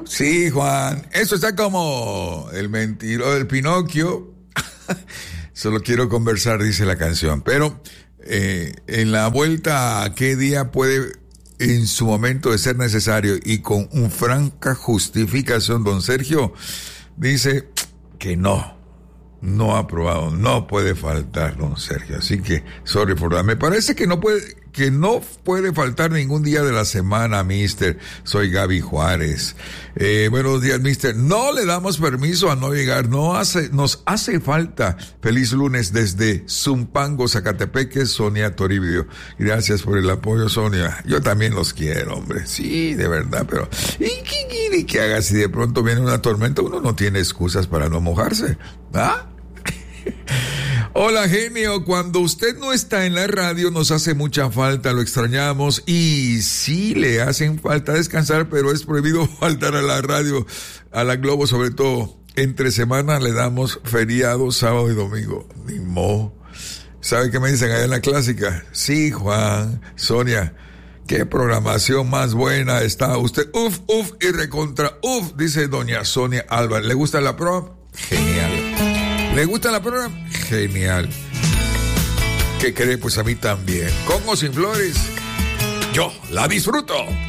Sí, Juan, eso está como el mentiroso del Pinocchio. Solo quiero conversar, dice la canción. Pero en la vuelta a qué día puede, en su momento de ser necesario y con una franca justificación, don Sergio dice que no ha aprobado, no puede faltar, don Sergio. Así que, sorry for that. Me parece que no puede faltar ningún día de la semana, mister. Soy Gaby Juárez. Buenos días, mister. No le damos permiso a no llegar. Nos hace falta. Feliz lunes desde Zumpango, Zacatepeque, Sonia Toribio. Gracias por el apoyo, Sonia. Yo también los quiero, hombre. Sí, de verdad, pero ¿y qué haga si de pronto viene una tormenta? Uno no tiene excusas para no mojarse. ¿Ah? Hola, genio, cuando usted no está en la radio nos hace mucha falta, lo extrañamos y sí le hacen falta descansar, pero es prohibido faltar a la radio, a la Globo, sobre todo entre semana le damos feriado sábado y domingo. Ni mo. ¿Sabe qué me dicen allá en la clásica? Sí, Juan, Sonia, qué programación más buena está usted. Uf y recontra uf, dice doña Sonia Álvarez. ¿Le gusta la prom? Genial. ¿Le gusta la programa? Genial. ¿Qué cree? Pues a mí también. Con o sin flores, yo la disfruto.